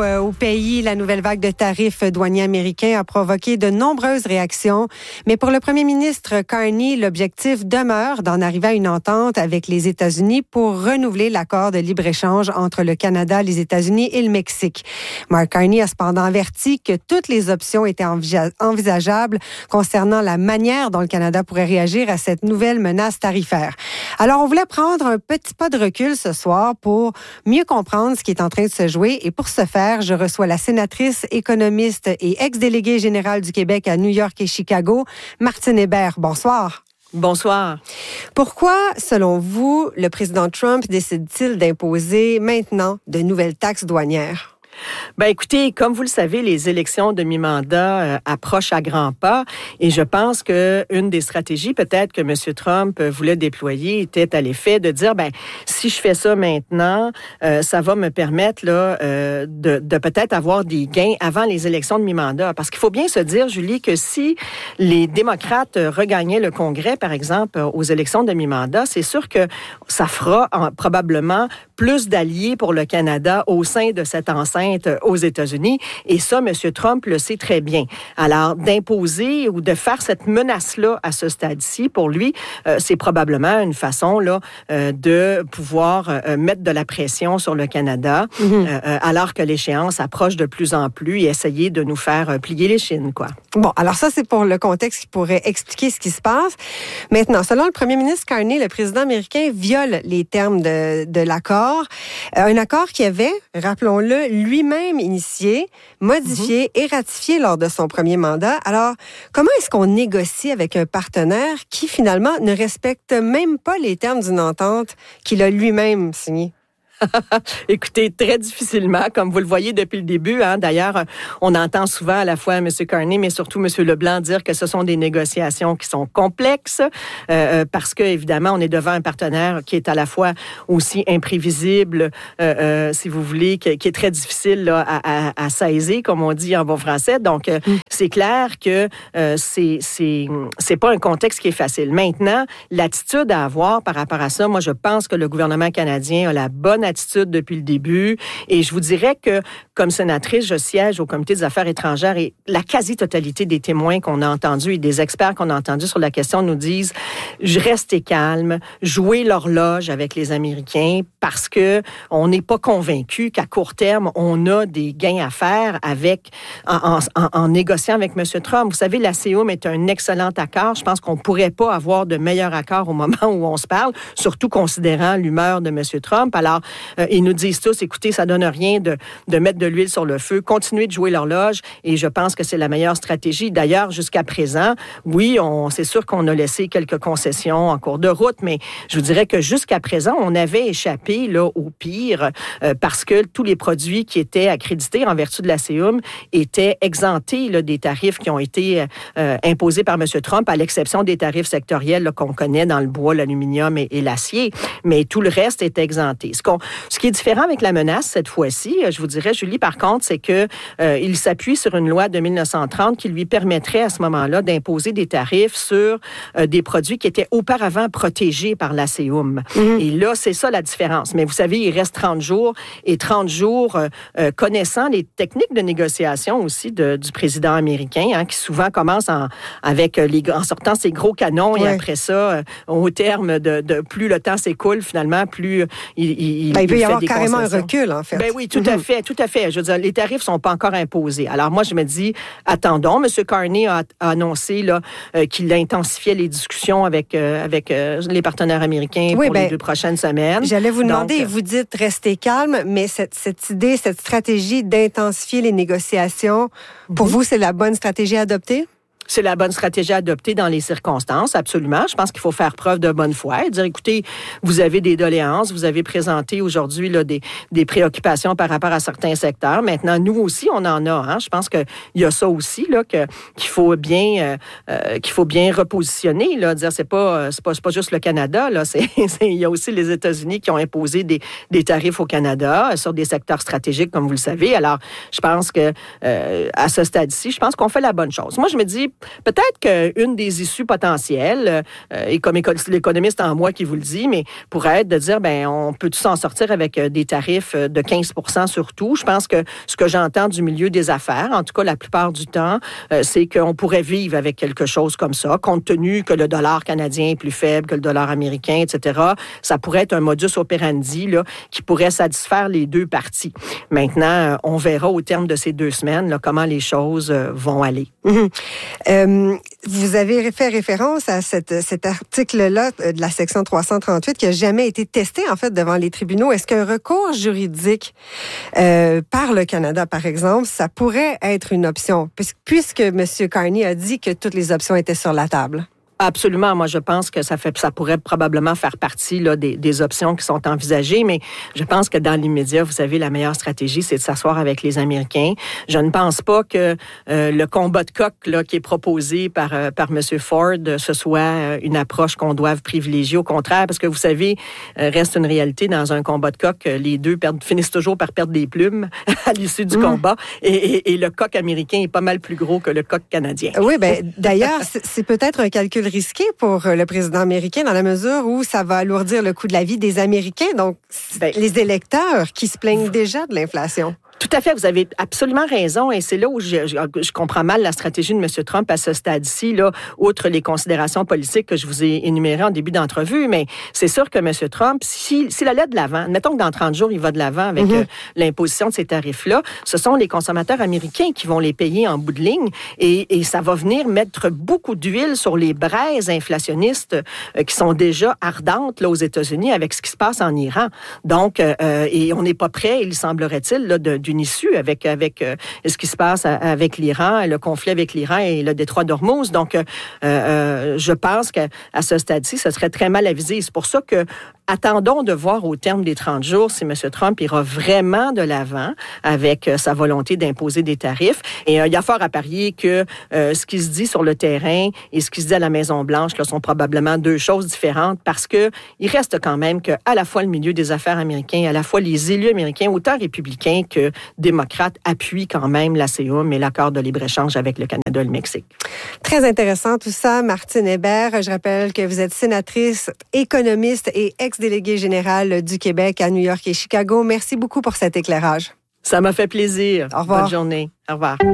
au pays, la nouvelle vague de tarifs douaniers américains a provoqué de nombreuses réactions. Mais pour le premier ministre Carney, l'objectif demeure d'en arriver à une entente avec les États-Unis pour renouveler l'accord de libre-échange entre le Canada, les États-Unis et le Mexique. Mark Carney a cependant averti que toutes les options étaient envisageables concernant la manière dont le Canada pourrait réagir à cette nouvelle menace tarifaire. Alors, on voulait prendre un petit pas de recul ce soir pour mieux comprendre ce qui est en train de se jouer. Et pour ce faire, je reçois la sénatrice, économiste et ex-déléguée générale du Québec à New York et Chicago, Martine Hébert. Bonsoir. Bonsoir. Pourquoi, selon vous, le président Trump décide-t-il d'imposer maintenant de nouvelles taxes douanières? Ben écoutez, comme vous le savez, les élections de mi-mandat approchent à grands pas et je pense que une des stratégies peut-être que M. Trump voulait déployer était à l'effet de dire, ben si je fais ça maintenant, ça va me permettre là de peut-être avoir des gains avant les élections de mi-mandat. Parce qu'il faut bien se dire, Julie, que si les démocrates regagnaient le Congrès, par exemple, aux élections de mi-mandat, c'est sûr que ça fera probablement plus d'alliés pour le Canada au sein de cette enceinte aux États-Unis. Et ça, M. Trump le sait très bien. Alors, d'imposer ou de faire cette menace-là à ce stade-ci, pour lui, c'est probablement une façon là de pouvoir mettre de la pression sur le Canada, alors que l'échéance approche de plus en plus et essayer de nous faire plier les chines, quoi. Bon, alors ça, c'est pour le contexte qui pourrait expliquer ce qui se passe. Maintenant, selon le premier ministre Carney, le président américain viole les termes de l'accord. Un accord qui avait, rappelons-le, lui-même initié, modifié et ratifié lors de son premier mandat. Alors, comment est-ce qu'on négocie avec un partenaire qui, finalement, ne respecte même pas les termes d'une entente qu'il a lui-même signée? Écoutez, très difficilement, comme vous le voyez depuis le début. Hein. D'ailleurs, on entend souvent à la fois M. Carney, mais surtout M. Leblanc dire que ce sont des négociations qui sont complexes parce que, évidemment, on est devant un partenaire qui est à la fois aussi imprévisible, si vous voulez, qui est très difficile là, à saisir, comme on dit en bon français. Donc, c'est clair que c'est pas un contexte qui est facile. Maintenant, l'attitude à avoir par rapport à ça, moi, je pense que le gouvernement canadien a la bonne attitude depuis le début. Et je vous dirais que, comme sénatrice, je siège au Comité des affaires étrangères et la quasi-totalité des témoins qu'on a entendus et des experts qu'on a entendus sur la question nous disent restez calme, jouez l'horloge avec les Américains parce que on n'est pas convaincu qu'à court terme, on a des gains à faire en négociant avec M. Trump. Vous savez, l'ACEUM est un excellent accord. Je pense qu'on ne pourrait pas avoir de meilleur accord au moment où on se parle, surtout considérant l'humeur de M. Trump. Alors, ils nous disent tous, écoutez, ça donne rien de mettre de l'huile sur le feu, continuez de jouer l'horloge et je pense que c'est la meilleure stratégie. D'ailleurs, jusqu'à présent, oui, c'est sûr qu'on a laissé quelques concessions en cours de route, mais je vous dirais que jusqu'à présent, on avait échappé là, au pire parce que tous les produits qui étaient accrédités en vertu de l'ACEUM étaient exemptés là, des tarifs qui ont été imposés par M. Trump, à l'exception des tarifs sectoriels là, qu'on connaît dans le bois, l'aluminium et l'acier, mais tout le reste est exempté. Ce qui est différent avec la menace cette fois-ci, je vous dirais, Julie, par contre, c'est que il s'appuie sur une loi de 1930 qui lui permettrait à ce moment-là d'imposer des tarifs sur des produits qui étaient auparavant protégés par l'ACEUM. Et là, c'est ça la différence. Mais vous savez, il reste 30 jours et 30 jours, connaissant les techniques de négociation aussi du président américain, hein, qui souvent commence en sortant ses gros canons et après ça, au terme de plus le temps s'écoule, finalement, plus il peut y avoir carrément un recul, en fait. Ben oui, tout à fait. Je veux dire, les tarifs ne sont pas encore imposés. Alors moi, je me dis, attendons. M. Carney a annoncé là, qu'il intensifiait les discussions avec les partenaires américains pour les 2 prochaines semaines. J'allais vous demander, vous dites restez calme, mais cette idée, cette stratégie d'intensifier les négociations, pour vous, c'est la bonne stratégie à adopter? C'est la bonne stratégie à adopter dans les circonstances, absolument. Je pense qu'il faut faire preuve de bonne foi et dire, écoutez, vous avez des doléances, vous avez présenté aujourd'hui là, des préoccupations par rapport à certains secteurs. Maintenant, nous aussi, on en a. Hein? Je pense qu'il y a ça aussi là, qu'il faut bien repositionner. Là, dire c'est pas juste le Canada. Là, il y a aussi les États-Unis qui ont imposé des tarifs au Canada sur des secteurs stratégiques, comme vous le savez. Alors, je pense que à ce stade-ci, je pense qu'on fait la bonne chose. Moi, je me dis, Peut-être qu'une des issues potentielles, et comme l'économiste en moi qui vous le dit, mais pourrait être de dire, on peut s'en sortir avec des tarifs de 15 % sur tout. Je pense que ce que j'entends du milieu des affaires, en tout cas la plupart du temps, c'est qu'on pourrait vivre avec quelque chose comme ça, compte tenu que le dollar canadien est plus faible que le dollar américain, etc. Ça pourrait être un modus operandi là, qui pourrait satisfaire les deux parties. Maintenant, on verra au terme de ces 2 semaines là, comment les choses vont aller. Vous avez fait référence à cet article-là de la section 338 qui n'a jamais été testé, en fait, devant les tribunaux. Est-ce qu'un recours juridique par le Canada, par exemple, ça pourrait être une option, puisque M. Carney a dit que toutes les options étaient sur la table? Absolument. Moi, je pense que ça pourrait probablement faire partie là, des options qui sont envisagées, mais je pense que dans l'immédiat, vous savez, la meilleure stratégie, c'est de s'asseoir avec les Américains. Je ne pense pas que le combat de coq là, qui est proposé par M. Ford, ce soit une approche qu'on doive privilégier. Au contraire, parce que vous savez, reste une réalité dans un combat de coq, les deux finissent toujours par perdre des plumes à l'issue du combat, et le coq américain est pas mal plus gros que le coq canadien. Oui, d'ailleurs, c'est peut-être un calcul risqué pour le président américain dans la mesure où ça va alourdir le coût de la vie des Américains, donc les électeurs qui se plaignent déjà de l'inflation. Tout à fait, vous avez absolument raison, et c'est là où je comprends mal la stratégie de M. Trump à ce stade-ci, là, outre les considérations politiques que je vous ai énumérées en début d'entrevue, mais c'est sûr que M. Trump, s'il allait de l'avant, mettons que dans 30 jours, il va de l'avant avec l'imposition de ces tarifs-là, ce sont les consommateurs américains qui vont les payer en bout de ligne, et ça va venir mettre beaucoup d'huile sur les braises inflationnistes qui sont déjà ardentes là, aux États-Unis avec ce qui se passe en Iran. Donc, et on n'est pas prêt, il semblerait-il, là, d'une issue avec ce qui se passe avec l'Iran, le conflit avec l'Iran et le détroit d'Ormuz. Donc, je pense qu'à ce stade-ci, ce serait très mal avisé. C'est pour ça que attendons de voir au terme des 30 jours si M. Trump ira vraiment de l'avant avec sa volonté d'imposer des tarifs. Et il y a fort à parier que ce qui se dit sur le terrain et ce qui se dit à la Maison-Blanche là, sont probablement 2 choses différentes parce que il reste quand même que à la fois le milieu des affaires américain, à la fois les élus américains, autant républicains que démocrates, appuient quand même la CEUM et l'accord de libre-échange avec le Canada et le Mexique. Très intéressant tout ça. Martine Hébert, je rappelle que vous êtes sénatrice, économiste et ex-déléguée générale du Québec à New York et Chicago. Merci beaucoup pour cet éclairage. Ça m'a fait plaisir. Au revoir. Bonne journée. Au revoir.